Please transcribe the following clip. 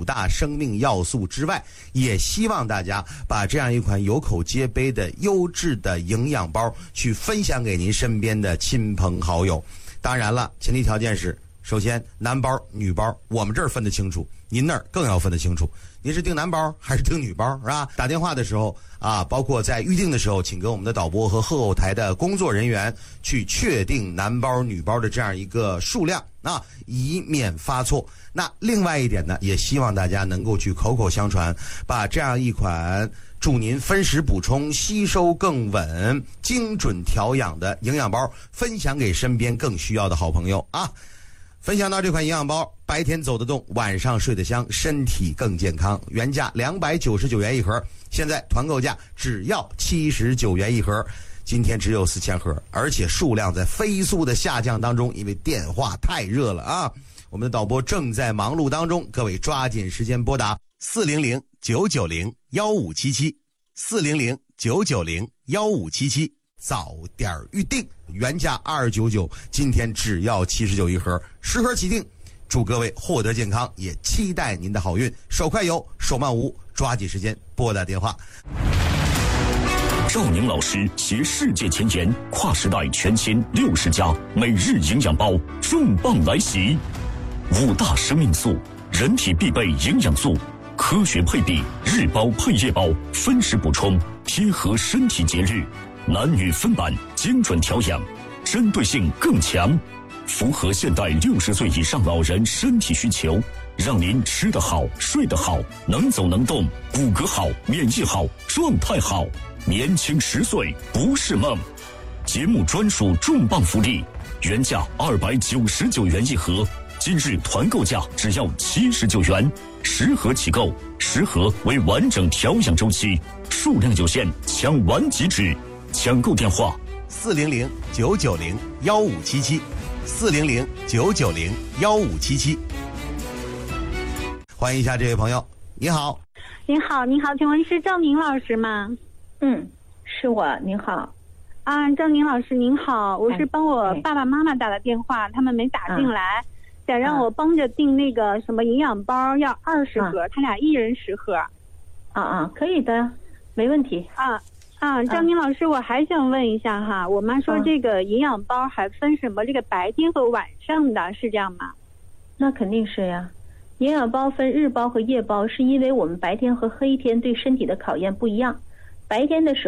5大生命要素之外，也希望大家把这样一款有口皆碑的优质的营养包去分享给您身边的亲朋好友。当然了，前提条件是，首先男包女包我们这儿分得清楚，您那儿更要分得清楚。您是订男包还是订女包，是吧？打电话的时候啊，包括在预定的时候，请跟我们的导播和后台的工作人员去确定男包女包的这样一个数量啊，以免发错。那另外一点呢，也希望大家能够去口口相传，把这样一款助您分食补充、吸收更稳、精准调养的营养包分享给身边更需要的好朋友啊。分享到这款营养包，白天走得动，晚上睡得香，身体更健康。原价299元一盒，现在团购价只要79元一盒。今天只有4000盒，而且数量在飞速的下降当中，因为电话太热了啊。我们的导播正在忙碌当中，各位抓紧时间拨打400-990-1577，400-990-1577，早点预定。原价2299，今天只要79一盒，10盒起订。祝各位获得健康，也期待您的好运，手快有，手慢无，抓紧时间拨打电话。 赵宁老师携世界前沿，跨时代全新60加每日营养包重磅来袭，5大生命素，人体必备营养素，科学配比，日包配夜包，分时补充，贴合身体节律，男女分版，精准调养，针对性更强，符合现代60岁以上老人身体需求，让您吃得好，睡得好，能走能动，骨骼好，免疫好，状态好，年轻10岁不是梦。节目专属重磅福利，原价299元一盒，今日团购价只要79元，10盒起购，10盒为完整调养周期，数量有限，抢完即止。抢购电话 400-990-1577，400-990-1577。欢迎一下这位朋友，你好。 您好，您好，请问是赵宁老师吗？ 是我，您好。 啊，赵宁老师您好，我是帮我爸爸妈妈打的电话，他们没打进来，想让我帮着订那个什么营养包，要20盒，他俩一人10盒。 可以的，没问题。 赵宁老师，我还想问一下哈，我妈说这个营养包还分什么这个白天和晚上的，是这样吗？ 那肯定是呀。营养包分日包和夜包，是因为我们白天和黑天对身体的考验不一样。白天的时候